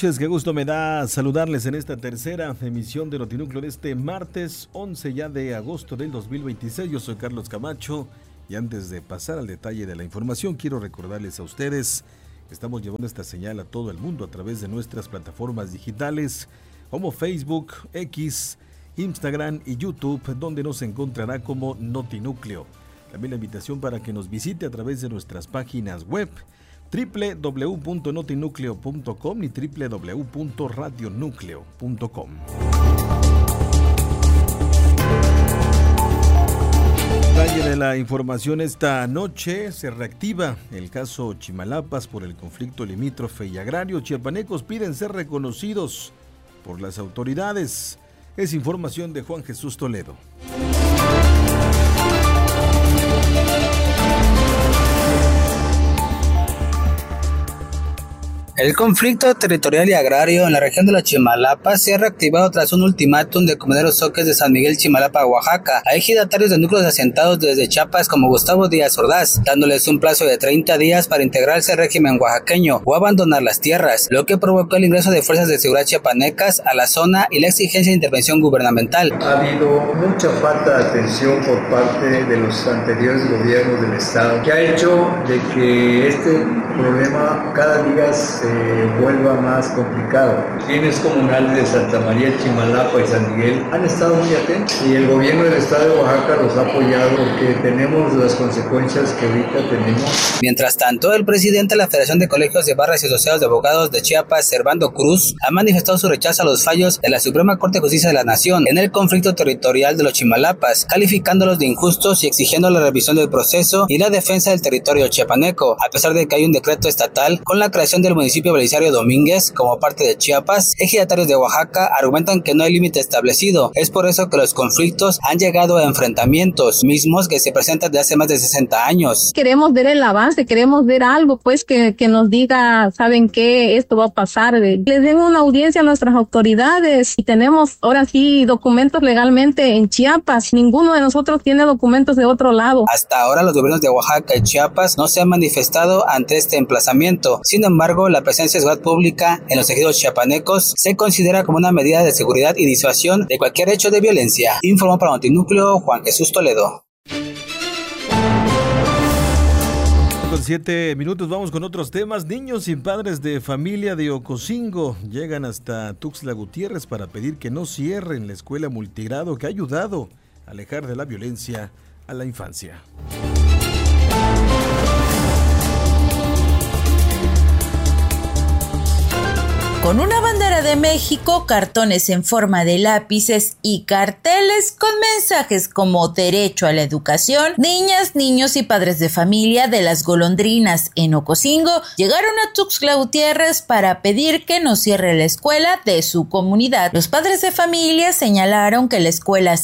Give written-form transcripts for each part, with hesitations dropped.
noches, qué gusto me da saludarles en esta tercera emisión de Notinúcleo de este martes 11 ya de agosto del 2026. Yo soy Carlos Camacho y antes de pasar al detalle de la información, quiero recordarles a ustedes que estamos llevando esta señal a todo el mundo a través de nuestras plataformas digitales como Facebook, X, Instagram y YouTube, donde nos encontrará como Notinúcleo. También la invitación para que nos visite a través de nuestras páginas web www.notinucleo.com y www.radionucleo.com. Detalle de la información esta noche: se reactiva el caso Chimalapas por el conflicto limítrofe y agrario. Chiapanecos piden ser reconocidos por las autoridades. Es información de Juan Jesús Toledo. El conflicto territorial y agrario en la región de los Chimalapas se ha reactivado tras un ultimátum de comuneros soques de San Miguel Chimalapa, Oaxaca, a ejidatarios de núcleos asentados desde Chiapas como Gustavo Díaz Ordaz, dándoles un plazo de 30 días para integrarse al régimen oaxaqueño o abandonar las tierras, lo que provocó el ingreso de fuerzas de seguridad chiapanecas a la zona y la exigencia de intervención gubernamental. Ha habido mucha falta de atención por parte de los anteriores gobiernos del estado, que ha hecho de que este problema cada día se vuelva más complicado. Quienes comunales de Santa María, Chimalapa y San Miguel han estado muy atentos y el gobierno del estado de Oaxaca los ha apoyado porque tenemos las consecuencias que ahorita tenemos. Mientras tanto, el presidente de la Federación de Colegios de Barras y Asociados de Abogados de Chiapas, Servando Cruz, ha manifestado su rechazo a los fallos de la Suprema Corte de Justicia de la Nación en el conflicto territorial de los Chimalapas, calificándolos de injustos y exigiendo la revisión del proceso y la defensa del territorio chiapaneco, a pesar de que hay un decreto estatal con la creación del municipio Belisario Domínguez como parte de Chiapas. Ejidatarios de Oaxaca argumentan que no hay límite establecido. Es por eso que los conflictos han llegado a enfrentamientos mismos que se presentan desde hace más de 60 años. Queremos ver el avance, queremos ver algo pues que nos diga, ¿saben qué? Esto va a pasar. Les den una audiencia a nuestras autoridades y tenemos ahora sí documentos legalmente en Chiapas. Ninguno de nosotros tiene documentos de otro lado. Hasta ahora los gobiernos de Oaxaca y Chiapas no se han manifestado ante este emplazamiento. Sin embargo, la presencia de seguridad pública en los ejidos chiapanecos se considera como una medida de seguridad y disuasión de cualquier hecho de violencia. Informó para Notinúcleo Juan Jesús Toledo. Con 7 minutos vamos con otros temas. Niños y padres de familia de Ocosingo llegan hasta Tuxtla Gutiérrez para pedir que no cierren la escuela multigrado que ha ayudado a alejar de la violencia a la infancia. Con una bandera de México, cartones en forma de lápices y carteles con mensajes como derecho a la educación, niñas, niños y padres de familia de las Golondrinas en Ocosingo llegaron a Tuxtla Gutiérrez para pedir que no cierre la escuela de su comunidad. Los padres de familia señalaron que la escuela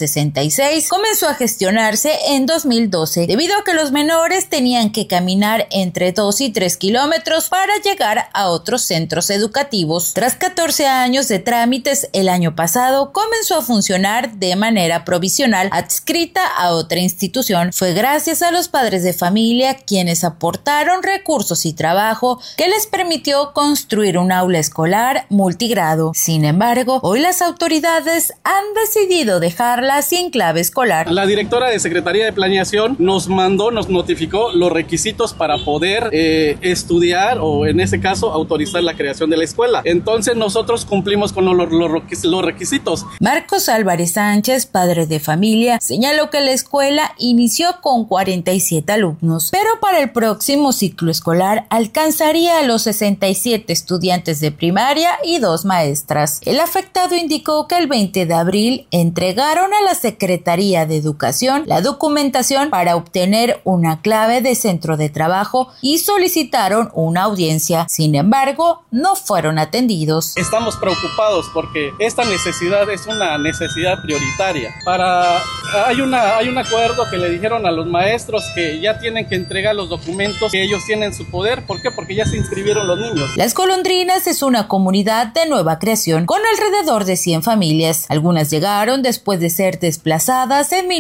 066 comenzó a gestionarse en 2012 debido a que los menores tenían que caminar entre 2 y 3 kilómetros para llegar a otros centros educativos. Tras 14 años de trámites, el año pasado comenzó a funcionar de manera provisional, adscrita a otra institución. Fue gracias a los padres de familia quienes aportaron recursos y trabajo que les permitió construir un aula escolar multigrado. Sin embargo, hoy las autoridades han decidido dejarla sin clave escolar. La directora de Secretaría de Planeación nos notificó los requisitos para poder estudiar o en ese caso autorizar la creación de la escuela. Entonces nosotros cumplimos con los requisitos. Marcos Álvarez Sánchez, padre de familia, señaló que la escuela inició con 47 alumnos, pero para el próximo ciclo escolar alcanzaría a los 67 estudiantes de primaria y 2 maestras. El afectado indicó que el 20 de abril entregaron a la Secretaría de Educación la documentación para obtener una clave de centro de trabajo y solicitaron una audiencia. Sin embargo, no fueron atendidos. Estamos preocupados porque esta necesidad es una necesidad prioritaria. Hay un acuerdo que le dijeron a los maestros que ya tienen que entregar los documentos que ellos tienen en su poder. ¿Por qué? Porque ya se inscribieron los niños. Las Golondrinas es una comunidad de nueva creación con alrededor de 100 familias. Algunas llegaron después de ser desplazadas en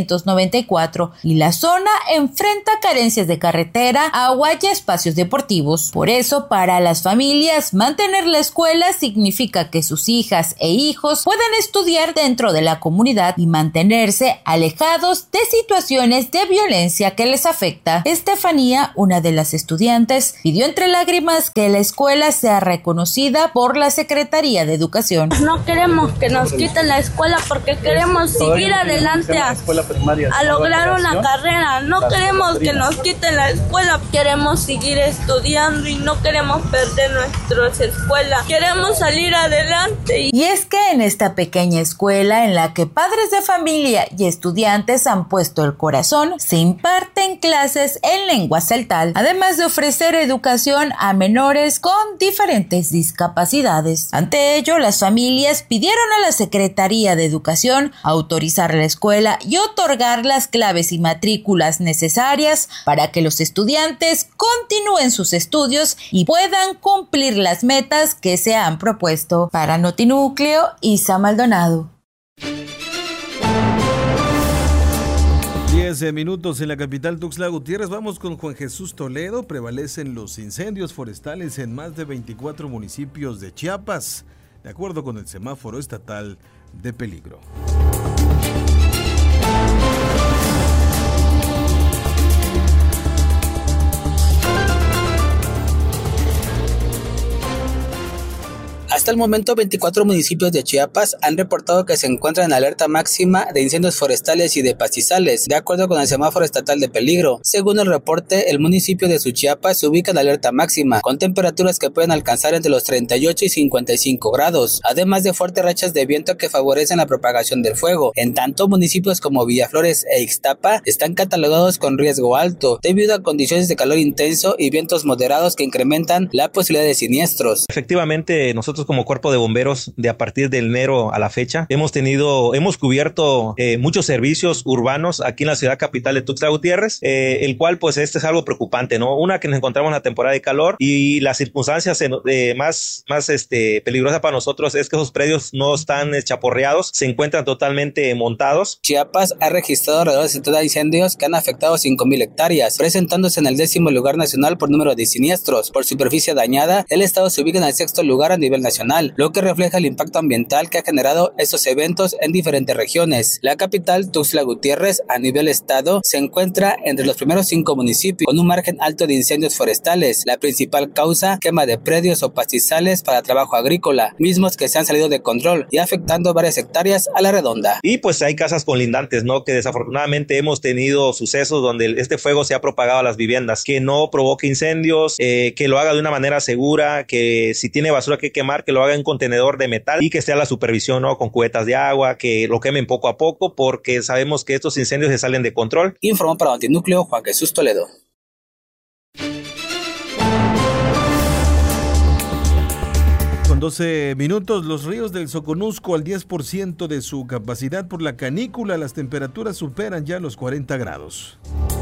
1994 y la zona enfrenta carencias de carretera, agua y espacios deportivos. Por eso, para las familias, mantener mantener la escuela significa que sus hijas e hijos puedan estudiar dentro de la comunidad y mantenerse alejados de situaciones de violencia que les afecta. Estefanía, una de las estudiantes, pidió entre lágrimas que la escuela sea reconocida por la Secretaría de Educación. No queremos que nos quiten la escuela porque queremos seguir adelante a lograr una carrera. No queremos que nos quiten la escuela, queremos seguir estudiando y no queremos perder nuestras escuelas. Queremos salir adelante. Y es que en esta pequeña escuela en la que padres de familia y estudiantes han puesto el corazón, se imparten clases en lengua celtal, además de ofrecer educación a menores con diferentes discapacidades. Ante ello, las familias pidieron a la Secretaría de Educación autorizar la escuela y otorgar las claves y matrículas necesarias para que los estudiantes continúen sus estudios y puedan cumplir las metas que se han propuesto. Para Notinúcleo, Isa Maldonado. 10 minutos en la capital Tuxtla Gutiérrez. Vamos con Juan Jesús Toledo. Prevalecen los incendios forestales en más de 24 municipios de Chiapas, de acuerdo con el semáforo estatal de peligro. Hasta el momento, 24 municipios de Chiapas han reportado que se encuentran en alerta máxima de incendios forestales y de pastizales, de acuerdo con el semáforo estatal de peligro. Según el reporte, el municipio de Suchiapa se ubica en alerta máxima, con temperaturas que pueden alcanzar entre los 38 y 55 grados, además de fuertes rachas de viento que favorecen la propagación del fuego. En tanto, municipios como Villaflores e Ixtapa están catalogados con riesgo alto, debido a condiciones de calor intenso y vientos moderados que incrementan la posibilidad de siniestros. Efectivamente, nosotros como Cuerpo de Bomberos, de a partir de enero a la fecha, hemos cubierto muchos servicios urbanos aquí en la ciudad capital de Tuxtla Gutiérrez, el cual pues es algo preocupante, ¿no? Una, que nos encontramos en la temporada de calor, y las circunstancias más peligrosas para nosotros es que esos predios no están chaporreados, se encuentran totalmente montados. Chiapas ha registrado alrededor de 70 incendios que han afectado 5,000 hectáreas, presentándose en el 10º lugar nacional por número de siniestros. Por superficie dañada, el estado se ubica en el 6º lugar a nivel nacional, lo que refleja el impacto ambiental que ha generado estos eventos en diferentes regiones. La capital, Tuxtla Gutiérrez, a nivel estado, se encuentra entre los primeros 5 municipios, con un margen alto de incendios forestales. La principal causa, quema de predios o pastizales para trabajo agrícola, mismos que se han salido de control y afectando varias hectáreas a la redonda. Y pues hay casas colindantes, ¿no? Que desafortunadamente hemos tenido sucesos donde este fuego se ha propagado a las viviendas. Que no provoque incendios, que lo haga de una manera segura, que si tiene basura que quemar, que lo haga en contenedor de metal y que esté a la supervisión, ¿no? Con cubetas de agua, que lo quemen poco a poco, porque sabemos que estos incendios se salen de control. Informó para Notinúcleo Juan Jesús Toledo. Con 12 minutos, los ríos del Soconusco al 10% de su capacidad por la canícula. Las temperaturas superan ya los 40 grados.